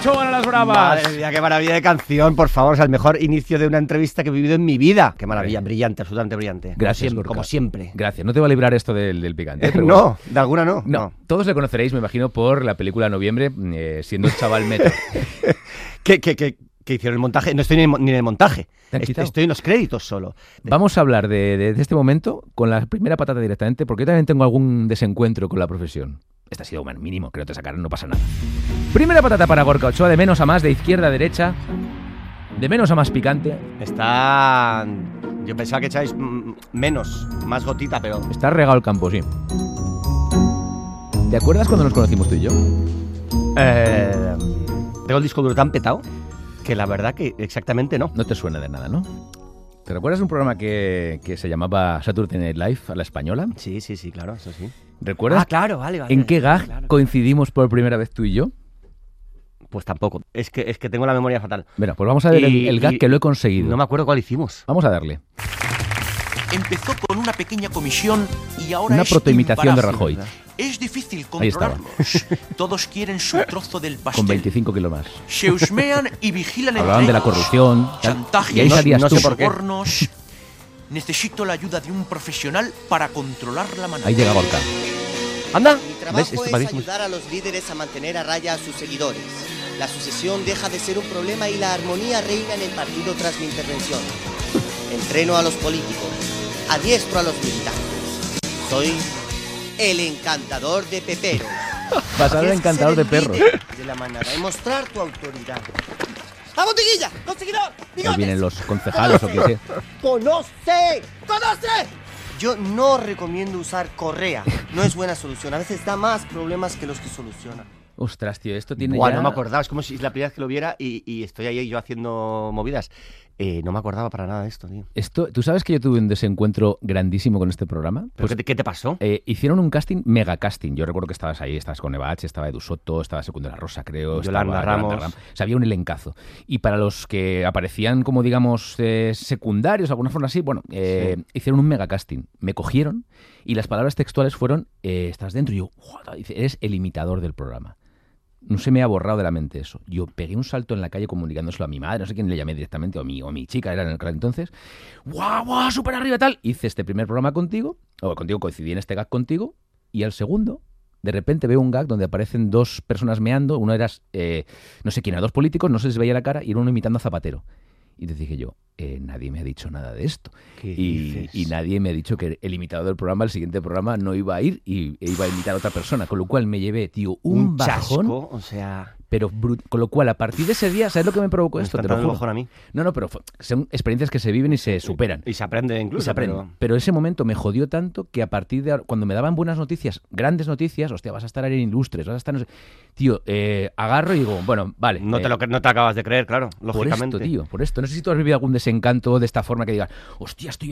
Ochoa en las bravas. Madre mía, qué maravilla de canción, por favor. O sea, el mejor inicio de una entrevista que he vivido en mi vida. Qué maravilla, brillante, absolutamente brillante. Gracias, como siempre. Gracias. No te va a librar esto del picante. Pero No, bueno. de alguna no. Todos le conoceréis, me imagino, por la película Noviembre, siendo el chaval metro. Que hicieron el montaje. No estoy ni en el montaje. ¿Te han quitado? Estoy en los créditos solo. Vamos a hablar de este momento con la primera patata directamente, porque yo también tengo algún desencuentro con la profesión. Este ha sido un mínimo, que no te sacaran, no pasa nada. Primera patata para Gorka Ochoa, de menos a más, de izquierda a derecha, de menos a más picante. Está... Yo pensaba que echáis menos, más gotita, pero... Está regado el campo, sí. ¿Te acuerdas cuando nos conocimos tú y yo? Tengo el disco duro tan petado que la verdad que exactamente no. No te suena de nada, ¿no? ¿Te recuerdas un programa que se llamaba Saturday Night Live a la española? Sí, claro, eso sí. ¿Recuerdas? Ah, claro, vale. ¿En qué gag claro. coincidimos por primera vez tú y yo? Pues tampoco. Es que tengo la memoria fatal. Bueno, pues vamos a ver el gag que lo he conseguido. No me acuerdo cuál hicimos. Vamos a darle. Empezó con una pequeña comisión y ahora Una es protoimitación de imparable. Rajoy. Es difícil Ahí estaba. controlarlos. Todos quieren su trozo del pastel. Con 25 kilos más. Se husmean y vigilan Hablaban de la ellos. corrupción. Chantajes, Y ahí salías no tú. sé por qué. sobornos. Necesito la ayuda de un profesional para controlar la manada. Ahí llega Gorka. ¡Anda! Mi trabajo ¿Ves? Esto es padrísimo. ayudar a los líderes a mantener a raya a sus seguidores. La sucesión deja de ser un problema y la armonía reina en el partido tras mi intervención. Entreno a los políticos, adiestro a los militantes. Soy el encantador de peperos. Basado en encantador de perros. De la manada y mostrar tu autoridad. ¡A botiguilla! ¡Conseguidor! Ahí ¡Bigotes! vienen los concejales o quien sea. ¡Conoce! ¡Conoce! Yo no recomiendo usar correa. No es buena solución. A veces da más problemas que los que soluciona. Ostras, tío, esto tiene Buah, ya... no me acordaba. Es como si es la primera vez que lo viera y estoy ahí yo haciendo movidas. No me acordaba para nada de esto, tío. ¿Tú sabes que yo tuve un desencuentro grandísimo con este programa? ¿Pero qué te pasó? Hicieron un casting, mega casting. Yo recuerdo que estabas ahí, estabas con Eva H, estaba Edu Soto, estaba Segundo de la Rosa, creo. Yolanda estaba Ramos. O sea, había un elencazo. Y para los que aparecían como, digamos, secundarios, de alguna forma así, bueno, hicieron un mega casting. Me cogieron y las palabras textuales fueron, estás dentro. Y yo, dice, eres el imitador del programa. No se me ha borrado de la mente eso. Yo pegué un salto en la calle comunicándoselo a mi madre, no sé quién le llamé directamente, o mi chica era en aquel entonces. ¡Guau, súper arriba tal! Hice este primer programa contigo, coincidí en este gag contigo, y al segundo, de repente veo un gag donde aparecen dos personas meando, uno era, no sé quién, a dos políticos, no sé si se veía la cara, y era uno imitando a Zapatero. Y te dije yo, nadie me ha dicho nada de esto. Y nadie me ha dicho que el imitador del programa, el siguiente programa, no iba a ir y iba a imitar a otra persona. Con lo cual me llevé, tío, un bajón. Chasco, o sea... Pero con lo cual, a partir de ese día, ¿sabes lo que me provocó esto? Me Te está lo dando juro. bajón a mí. No, pero son experiencias que se viven y se superan. Y se aprende incluso. Y se aprende. Pero ese momento me jodió tanto que a partir de ahora, cuando me daban buenas noticias, grandes noticias, hostia, vas a estar en Ilustres, vas a estar... No sé, tío, agarro y digo, bueno, vale. No te acabas de creer, claro, lógicamente. Por esto, tío, por esto. No sé si tú has vivido algún desencanto de esta forma que digas, hostia, estoy